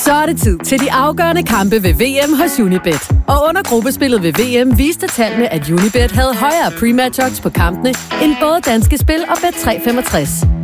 Så er det tid til de afgørende kampe ved VM hos Unibet. Og under gruppespillet ved VM viste tallene, at Unibet havde højere pre-match odds på kampene end både Danske Spil og Bet365.